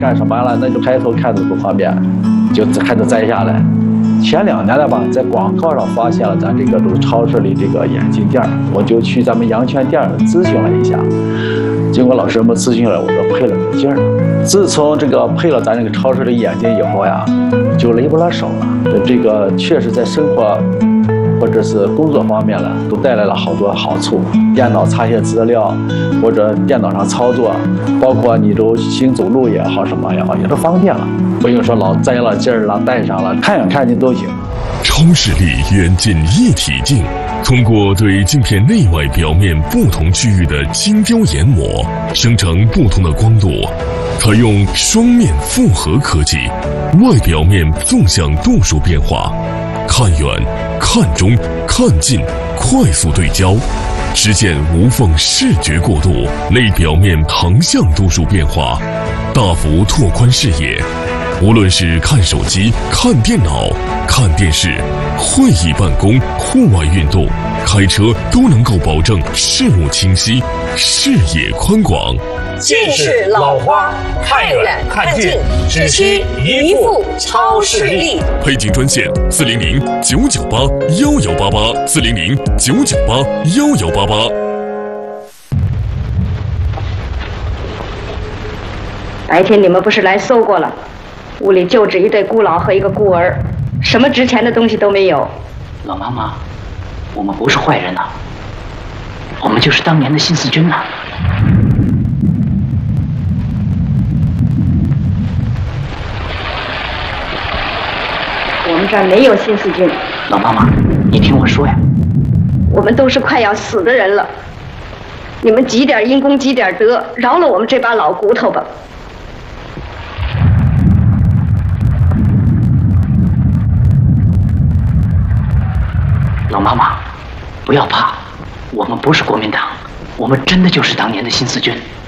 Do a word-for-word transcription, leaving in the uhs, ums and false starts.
干什么了？那就抬头看着不方便，就还得摘下来。前两年了吧，在广告上发现了咱这个都超市里这个眼镜店，我就去咱们阳泉店咨询了一下。经过老师们咨询了，我就配了个镜儿。自从这个配了咱这个超市的眼镜以后呀，就累不了手了。这个确实在生活或者是工作方面呢，都带来了好多好处。电脑查些资料，或者电脑上操作，包括你都行走路也好，什么也好，也都方便了。不用说老摘了镜儿了，戴上了，看远看近都行。 超视力远近一体镜，通过对镜片内外表面不同区域的精雕研磨，生成不同的光度。采用双面复合科技，外表面纵向度数变化，看远、看中、看近，快速对焦，实现无缝视觉过渡；内表面横向度数变化，大幅拓宽视野。无论是看手机、看电脑、看电视、会议办公、户外运动、开车，都能够保证视物清晰、视野宽广。 近视老花，看远看近，只需一副超视力。 配镜专线：四零零九九八幺幺八八，四零零九九八幺幺八八。 白天你们不是来搜过了？屋里就只一对孤老和一个孤儿，什么值钱的东西都没有。 老妈妈，我们不是坏人呐、啊，我们就是当年的新四军呐、啊。 我们这儿没有新四军。 老妈妈，你听我说呀， 我们都是快要死的人了，你们积点因功积点德，饶了我们这把老骨头吧。 老妈妈，不要怕，我们不是国民党，我们真的就是当年的新四军。